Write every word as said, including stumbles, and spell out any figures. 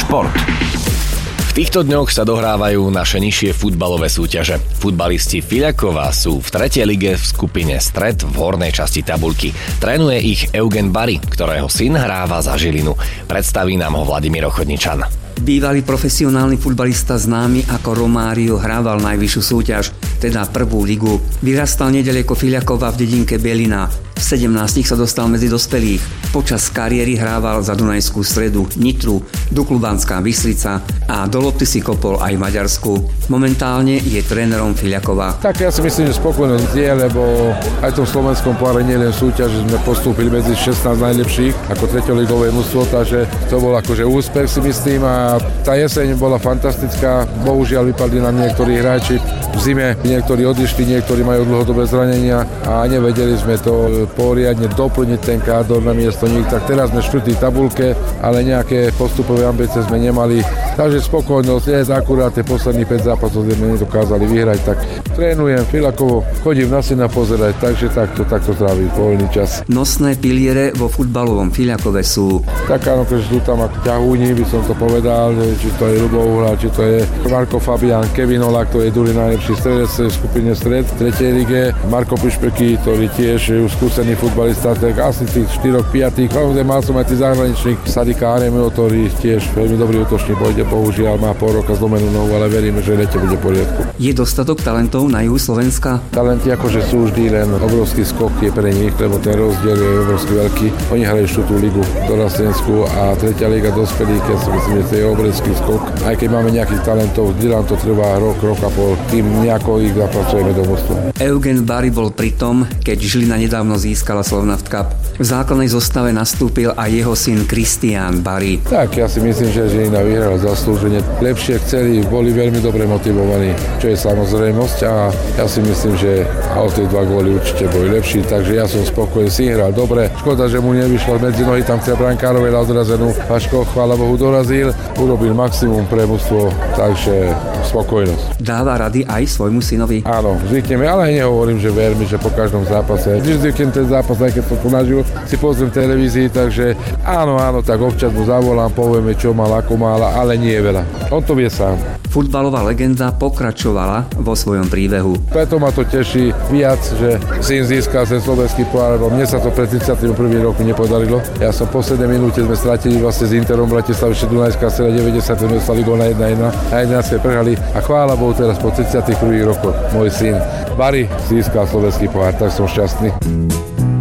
Šport. V týchto dňoch sa dohrávajú naše nižšie futbalové súťaže. Futbalisti Fiľakova sú v tretej lige v skupine Stred v hornej časti tabuľky. Trénuje ich Eugen Bari, ktorého syn hráva za Žilinu. Predstaví nám ho Vladimír Ochodničan. Bývalý profesionálny futbalista známy ako Romário hrával najvyššiu súťaž, teda prvú ligu. Vyrastal nedaleko Fiľakova v dedinke Bielina. V sedemnástich sa dostal medzi dospelých. Počas kariéry hrával za Dunajskú Stredu, Nitru, Duklu Banská Bystrica a do lopty si kopol aj v Maďarsku. Momentálne je trénerom Fiľakova. Tak ja si myslím, že spokojnosť je, lebo aj v tom slovenskom poháre nie len súťaž, že sme postúpili medzi šestnásť najlepších ako treťoligové mužstvo, takže to bol akože úspech, si myslím, a tá jeseň bola fantastická. Bohužiaľ vypadli nám niektorí hráči v zime, niektorí odišli, niektorí majú dlhodobé zranenia a nevedeli sme to poriadne doplniť ten kádor na miesto nich. Tak teraz sme štvrtí v tabuľke, ale nejaké postupové ambície sme nemali. Takže spokojnosť je, akurát tie posledných päť zápasov sme nedokázali vyhrať, tak trénujem Fiľakovo, chodím na syna pozerať, takže takto, takto tráviť voľný čas. Nosné piliere vo futbalovom Fiľakove sú tak áno, keďže sú tam ako ťahúni, by som to povedal, či to je Ľubo Uhľa, či to je Marko Fabián, Kevin Ola, ktorý je druhý najlepší stredec v skupine Stred v tretej lige, Marko Pišpeky, ktorý tiež je skúsený futbalista, tak asi tých štyroch piatich, ale mal som aj tých zahraničných, Sadika Aremio, ktorý tiež veľmi dobrý útočník, pôjde, bohužiaľ má pol roka zlomenú nohu, ale veríme, že lete bude v poriadku. Je dostatok talentov na juhu Slovenska? Talenty akože sú vždy, len obrovský skok je pre nich, lebo ten rozdiel je obrovský veľký. Oni hrajú štvrtú ligu dorastenskú a tretia liga dospelých, ja si myslím, že to je obrovský skok. Aj keď máme nejakých talentov, vždy nám to trvá rok, rok a pol, kým nejako ich zapracujeme do mužstva. Eugen Bari bol pri tom, keď Žilina nedávno získala Slovnaft Cup. V základnej zostave nastúpil aj jeho syn Kristián Bari. Tak, ja si myslím, že Žilina vyhrala zaslúžene. Lepšie chceli, boli veľmi dobre motivovaní, čo je samozrejmosť, a ja si myslím, že o tie dva góly určite boli lepší, takže ja som spokojný, si hral dobre. Škoda, že mu nevyšlo medzi nohy, tam chcel brankárovi na odrazenú. Vaško, chvála Bohu, dorazil, urobil maximum pre mužstvo, takže spokojnosť. Dáva rady aj svojmu synovi? Áno, zvykneme, ale nehovorím, že vermi, že po každom zápase. Vždy zvyknem ten zápas, aj keď som tu naživo, si pozriem v televízii, takže áno, áno, tak občas mu zavolám, povieme, čo mal, ako mal, ale nie je veľa. On to vie sám. Futbalová legenda pokračovala vo svojom príbehu. Preto ma to teší viac, že syn získal ten slovenský pohár, lebo mne sa to pred tridsiatym prvým roku nepodarilo. Ja som po poslednej minúte sme stratili vlastne s Interom Bratislava, ešte Dunajská Streda deväťdesiat, sme dostali gól na jedna jedna a jedenásť prehrali a chvála Bohu teraz po tridsiatych prvých rokoch môj syn Bari získal slovenský pohár, tak som šťastný.